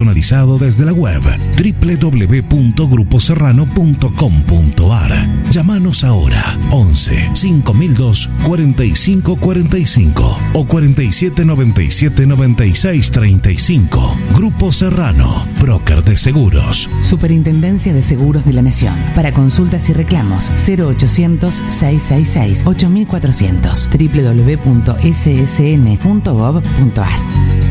personalizado desde la web www.gruposerrano.com.ar. Llámanos ahora 11 5002 4545 o 47 97 96 35. Grupo Serrano, broker de seguros. Superintendencia de Seguros de la Nación. Para consultas y reclamos 0800 666 8400 www.ssn.gov.ar.